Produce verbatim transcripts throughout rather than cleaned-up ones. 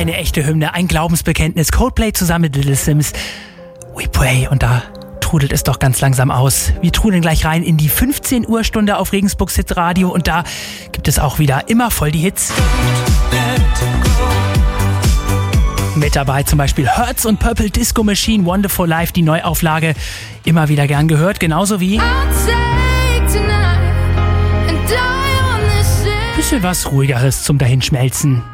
eine echte Hymne, ein Glaubensbekenntnis. Coldplay zusammen mit Little Sims. We pray. Und da trudelt es doch ganz langsam aus. Wir trudeln gleich rein in die fünfzehn Uhr Stunde auf Regensburgs Hitradio. Und da gibt es auch wieder immer voll die Hits. Mit dabei zum Beispiel Hertz und Purple Disco Machine, Wonderful Life, die Neuauflage. Immer wieder gern gehört, genauso wie bisschen was Ruhigeres zum Dahinschmelzen.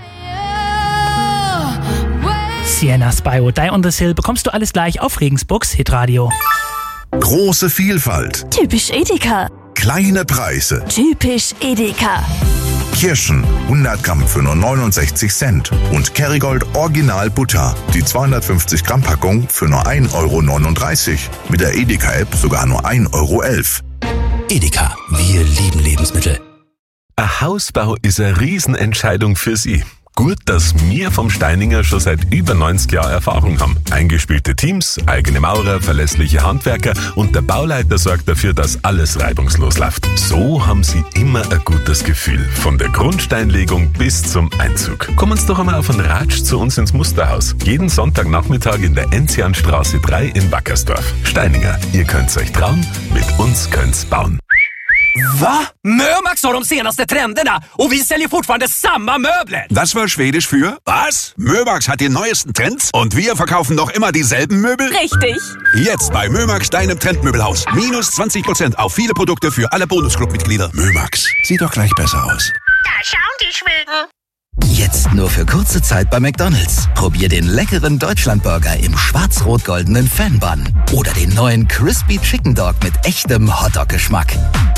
Sienna Spyro, Die on the Sill, bekommst du alles gleich auf Regensburgs Hitradio. Große Vielfalt. Typisch Edeka. Kleine Preise. Typisch Edeka. Kirschen hundert Gramm für nur neunundsechzig Cent und Kerrygold Original Butter, die zweihundertfünfzig Gramm Packung für nur ein Euro neununddreißig. Mit der Edeka-App sogar nur ein Euro elf. Edeka, wir lieben Lebensmittel. Ein Hausbau ist eine Riesenentscheidung für Sie. Gut, dass wir vom Steininger schon seit über neunzig Jahren Erfahrung haben. Eingespielte Teams, eigene Maurer, verlässliche Handwerker und der Bauleiter sorgt dafür, dass alles reibungslos läuft. So haben Sie immer ein gutes Gefühl. Von der Grundsteinlegung bis zum Einzug. Kommen Sie doch einmal auf einen Ratsch zu uns ins Musterhaus. Jeden Sonntagnachmittag in der Enzianstraße drei in Wackersdorf. Steininger, ihr könnt's euch trauen, mit uns könnt's bauen. Va? Mömax har de senaste trenderna och vi säljer fortfarande samma möbler. Das war Schwedisch für was? Mömax hat die neuesten Trends und wir verkaufen noch immer dieselben Möbel? Richtig. Jetzt bei Mömax, deinem Trendmöbelhaus. Minus zwanzig Prozent auf viele Produkte für alle Bonusclub-Mitglieder. Mömax, sieht doch gleich besser aus. Da schauen die Schweden. Jetzt nur für kurze Zeit bei McDonald's. Probier den leckeren Deutschlandburger im schwarz-rot-goldenen Fan-Bun. Oder den neuen Crispy Chicken Dog mit echtem Hotdog-Geschmack.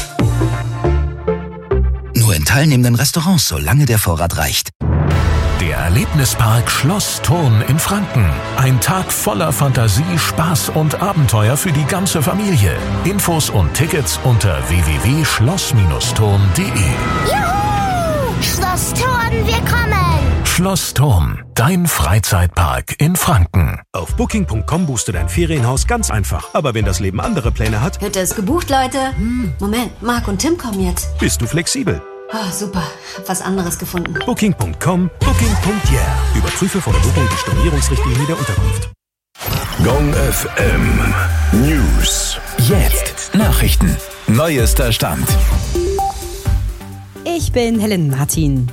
Nur in teilnehmenden Restaurants, solange der Vorrat reicht. Der Erlebnispark Schloss Thurn in Franken. Ein Tag voller Fantasie, Spaß und Abenteuer für die ganze Familie. Infos und Tickets unter w w w punkt schloss thurn punkt d e. Juhu! Schloss Thurn, wir kommen! Schloss Thurn, dein Freizeitpark in Franken. Auf booking punkt com buchst du dein Ferienhaus ganz einfach. Aber wenn das Leben andere Pläne hat... Hätte es gebucht, Leute? Hm, Moment, Marc und Tim kommen jetzt. Bist du flexibel? Oh, super, hab was anderes gefunden. booking punkt com, booking punkt yeah. Überprüfe vor der Buchung die Stornierungsrichtlinie der Unterkunft. Gong F M News. Jetzt Nachrichten. Neuester Stand. Ich bin Helen Martin.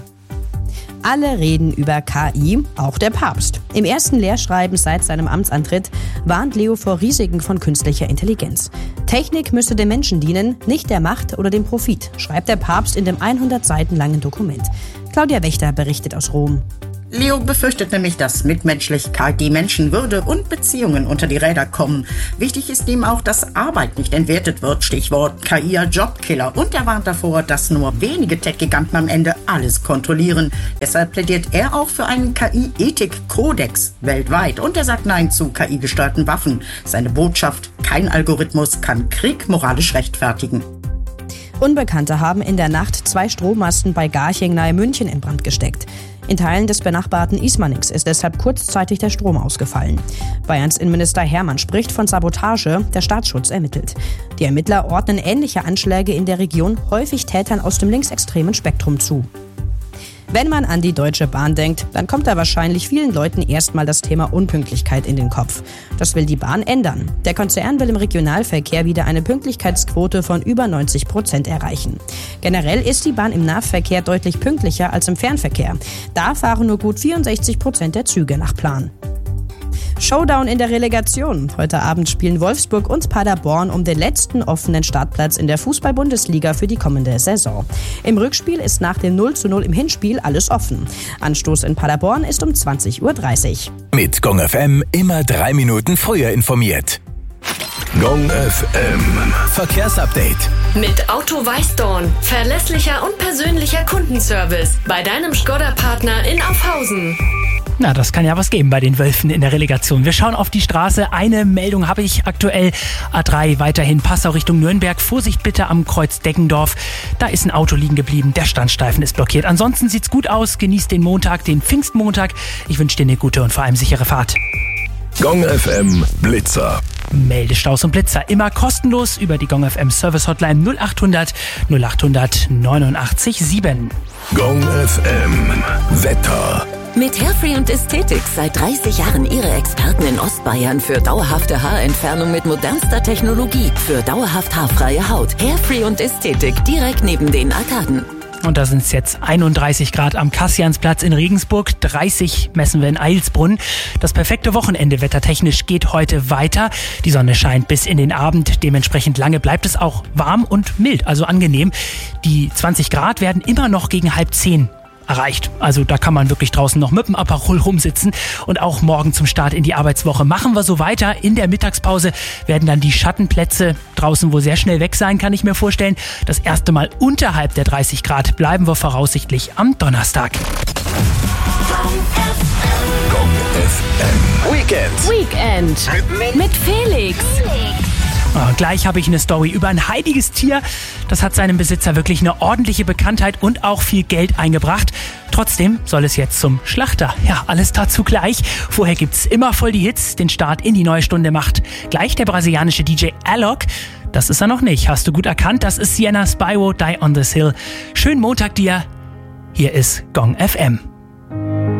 Alle reden über K I, auch der Papst. Im ersten Lehrschreiben seit seinem Amtsantritt warnt Leo vor Risiken von künstlicher Intelligenz. Technik müsse dem Menschen dienen, nicht der Macht oder dem Profit, schreibt der Papst in dem hundert Seiten langen Dokument. Claudia Wächter berichtet aus Rom. Leo befürchtet nämlich, dass Mitmenschlichkeit, die Menschenwürde und Beziehungen unter die Räder kommen. Wichtig ist ihm auch, dass Arbeit nicht entwertet wird, Stichwort K I Jobkiller. Und er warnt davor, dass nur wenige Tech-Giganten am Ende alles kontrollieren. Deshalb plädiert er auch für einen K I-Ethik-Kodex weltweit. Und er sagt Nein zu K I-gesteuerten Waffen. Seine Botschaft: Kein Algorithmus kann Krieg moralisch rechtfertigen. Unbekannte haben in der Nacht zwei Strommasten bei Garching nahe München in Brand gesteckt. In Teilen des benachbarten Ismaning ist deshalb kurzzeitig der Strom ausgefallen. Bayerns Innenminister Hermann spricht von Sabotage, der Staatsschutz ermittelt. Die Ermittler ordnen ähnliche Anschläge in der Region häufig Tätern aus dem linksextremen Spektrum zu. Wenn man an die Deutsche Bahn denkt, dann kommt da wahrscheinlich vielen Leuten erstmal das Thema Unpünktlichkeit in den Kopf. Das will die Bahn ändern. Der Konzern will im Regionalverkehr wieder eine Pünktlichkeitsquote von über neunzig Prozent erreichen. Generell ist die Bahn im Nahverkehr deutlich pünktlicher als im Fernverkehr. Da fahren nur gut vierundsechzig Prozent der Züge nach Plan. Showdown in der Relegation. Heute Abend spielen Wolfsburg und Paderborn um den letzten offenen Startplatz in der Fußball-Bundesliga für die kommende Saison. Im Rückspiel ist nach dem null zu null im Hinspiel alles offen. Anstoß in Paderborn ist um zwanzig Uhr dreißig. Mit Gong F M immer drei Minuten früher informiert. Gong F M Verkehrsupdate. Mit Auto Weißdorn. Verlässlicher und persönlicher Kundenservice. Bei deinem Škoda-Partner in Aufhausen. Na, das kann ja was geben bei den Wölfen in der Relegation. Wir schauen auf die Straße. Eine Meldung habe ich aktuell. A drei weiterhin Passau Richtung Nürnberg. Vorsicht bitte am Kreuz Deggendorf. Da ist ein Auto liegen geblieben. Der Standstreifen ist blockiert. Ansonsten sieht's gut aus. Genießt den Montag, den Pfingstmontag. Ich wünsche dir eine gute und vor allem sichere Fahrt. Gong F M Blitzer. Meldestaus und Blitzer immer kostenlos über die Gong F M Service Hotline null acht hundert null acht hundert neunundachtzig sieben. Gong F M Wetter. Mit Hairfree und Ästhetics seit dreißig Jahren Ihre Experten in Ostbayern für dauerhafte Haarentfernung mit modernster Technologie. Für dauerhaft haarfreie Haut. Hairfree und Ästhetik direkt neben den Arkaden. Und da sind es jetzt einunddreißig Grad am Kassiansplatz in Regensburg, dreißig messen wir in Eilsbrunn. Das perfekte Wochenende wettertechnisch geht heute weiter. Die Sonne scheint bis in den Abend, dementsprechend lange bleibt es auch warm und mild, also angenehm. Die zwanzig Grad werden immer noch gegen halb zehn erreicht. Also da kann man wirklich draußen noch mit dem Aperol rumsitzen. Und auch morgen zum Start in die Arbeitswoche machen wir so weiter. In der Mittagspause werden dann die Schattenplätze draußen wohl sehr schnell weg sein, kann ich mir vorstellen. Das erste Mal unterhalb der dreißig Grad bleiben wir voraussichtlich am Donnerstag. Gong F M. Weekend. Weekend. Mit Felix. Oh, gleich habe ich eine Story über ein heiliges Tier. Das hat seinem Besitzer wirklich eine ordentliche Bekanntheit und auch viel Geld eingebracht. Trotzdem soll es jetzt zum Schlachter. Ja, alles dazu gleich. Vorher gibt's immer voll die Hits. Den Start in die neue Stunde macht gleich der brasilianische D J Alok. Das ist er noch nicht. Hast du gut erkannt? Das ist Sienna Spyro, Die on This Hill. Schönen Montag dir. Hier ist Gong F M.